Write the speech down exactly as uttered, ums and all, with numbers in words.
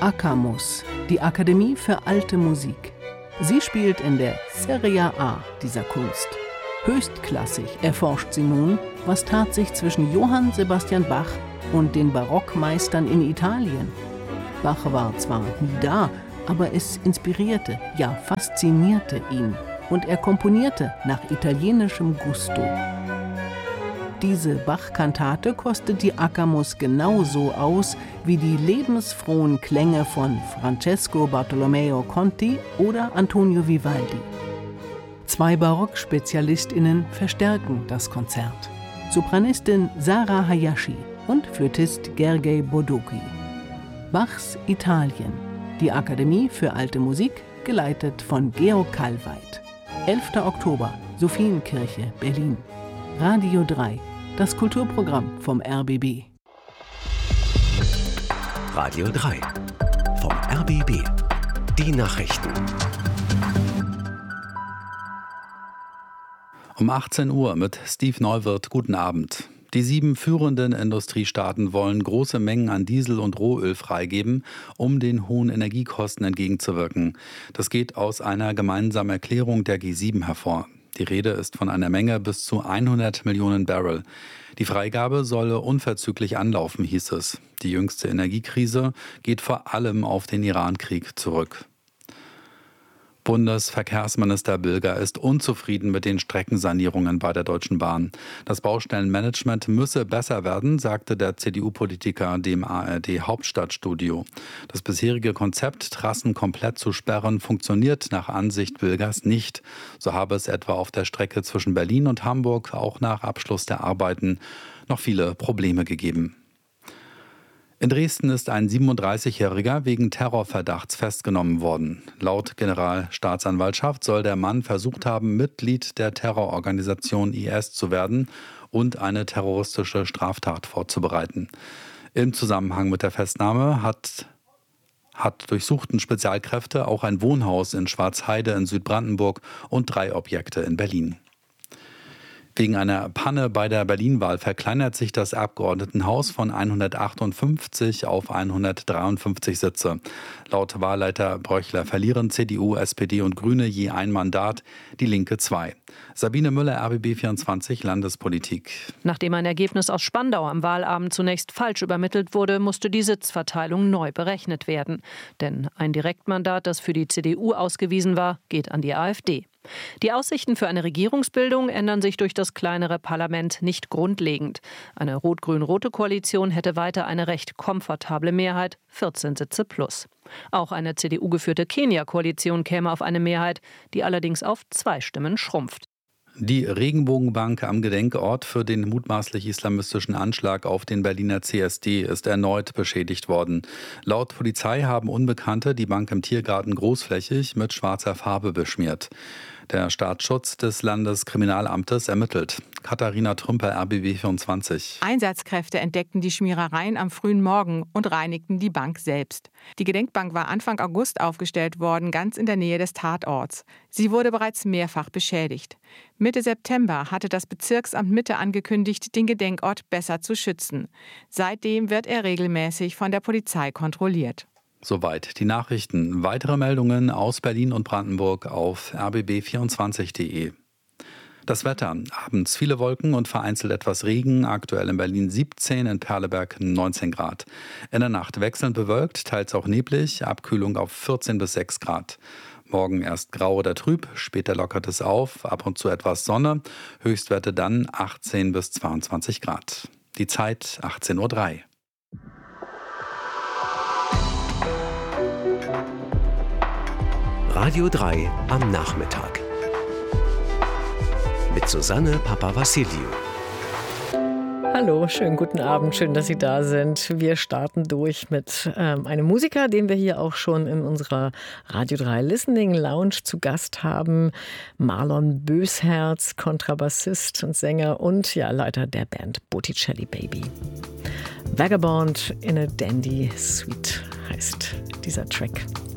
AKAMUS, die Akademie für Alte Musik. Sie spielt in der Serie A dieser Kunst. Höchstklassig erforscht sie nun, was tat sich zwischen Johann Sebastian Bach und den Barockmeistern in Italien. Bach war zwar nie da, aber es inspirierte, ja faszinierte ihn. Und er komponierte nach italienischem Gusto. Diese Bach-Kantate kostet die AKAMUS genauso aus wie die lebensfrohen Klänge von Francesco Bartolomeo Conti oder Antonio Vivaldi. Zwei Barock-SpezialistInnen verstärken das Konzert. Sopranistin Sarah Hayashi und Flötist Gergely Bodoky. Bachs Italien, die Akademie für Alte Musik, geleitet von Georg Kallweit. elfter Oktober, Sophienkirche, Berlin. Radio drei, das Kulturprogramm vom R B B. Radio drei, vom R B B. Die Nachrichten. Um achtzehn Uhr mit Steve Neuwirth. Guten Abend. Die sieben führenden Industriestaaten wollen große Mengen an Diesel und Rohöl freigeben, um den hohen Energiekosten entgegenzuwirken. Das geht aus einer gemeinsamen Erklärung der G sieben hervor. Die Rede ist von einer Menge bis zu hundert Millionen Barrel. Die Freigabe solle unverzüglich anlaufen, hieß es. Die jüngste Energiekrise geht vor allem auf den Irankrieg zurück. Bundesverkehrsminister Bilger ist unzufrieden mit den Streckensanierungen bei der Deutschen Bahn. Das Baustellenmanagement müsse besser werden, sagte der C D U-Politiker dem A R D-Hauptstadtstudio. Das bisherige Konzept, Trassen komplett zu sperren, funktioniert nach Ansicht Bilgers nicht. So habe es etwa auf der Strecke zwischen Berlin und Hamburg auch nach Abschluss der Arbeiten noch viele Probleme gegeben. In Dresden ist ein siebenunddreißigjähriger wegen Terrorverdachts festgenommen worden. Laut Generalstaatsanwaltschaft soll der Mann versucht haben, Mitglied der Terrororganisation I S zu werden und eine terroristische Straftat vorzubereiten. Im Zusammenhang mit der Festnahme hat, hat durchsuchten Spezialkräfte auch ein Wohnhaus in Schwarzheide in Südbrandenburg und drei Objekte in Berlin. Wegen einer Panne bei der Berlin-Wahl verkleinert sich das Abgeordnetenhaus von hundertachtundfünfzig auf hundertdreiundfünfzig Sitze. Laut Wahlleiter Bröchler verlieren C D U, S P D und Grüne je ein Mandat, die Linke zwei. Sabine Müller, R B B vierundzwanzig, Landespolitik. Nachdem ein Ergebnis aus Spandau am Wahlabend zunächst falsch übermittelt wurde, musste die Sitzverteilung neu berechnet werden. Denn ein Direktmandat, das für die C D U ausgewiesen war, geht an die AfD. Die Aussichten für eine Regierungsbildung ändern sich durch das kleinere Parlament nicht grundlegend. Eine rot-grün-rote Koalition hätte weiter eine recht komfortable Mehrheit, vierzehn Sitze plus. Auch eine C D U-geführte Kenia-Koalition käme auf eine Mehrheit, die allerdings auf zwei Stimmen schrumpft. Die Regenbogenbank am Gedenkort für den mutmaßlich islamistischen Anschlag auf den Berliner C S D ist erneut beschädigt worden. Laut Polizei haben Unbekannte die Bank im Tiergarten großflächig mit schwarzer Farbe beschmiert. Der Staatsschutz des Landeskriminalamtes ermittelt. Katharina Trümper, R B B vierundzwanzig. Einsatzkräfte entdeckten die Schmierereien am frühen Morgen und reinigten die Bank selbst. Die Gedenkbank war Anfang August aufgestellt worden, ganz in der Nähe des Tatorts. Sie wurde bereits mehrfach beschädigt. Mitte September hatte das Bezirksamt Mitte angekündigt, den Gedenkort besser zu schützen. Seitdem wird er regelmäßig von der Polizei kontrolliert. Soweit die Nachrichten. Weitere Meldungen aus Berlin und Brandenburg auf r b b vierundzwanzig punkt d e. Das Wetter. Abends viele Wolken und vereinzelt etwas Regen. Aktuell in Berlin siebzehn, in Perleberg neunzehn Grad. In der Nacht wechselnd bewölkt, teils auch neblig. Abkühlung auf vierzehn bis sechs Grad. Morgen erst grau oder trüb, später lockert es auf. Ab und zu etwas Sonne. Höchstwerte dann achtzehn bis zweiundzwanzig Grad. Die Zeit achtzehn Uhr drei. Radio drei am Nachmittag. Mit Susanne Papavassiliou. Hallo, schönen guten Abend, schön, dass Sie da sind. Wir starten durch mit ähm, einem Musiker, den wir hier auch schon in unserer Radio drei Listening Lounge zu Gast haben. Marlon Bösherz, Kontrabassist und Sänger und ja, Leiter der Band Botticelli Baby. Vagabond in a Dandy Suite heißt dieser Track.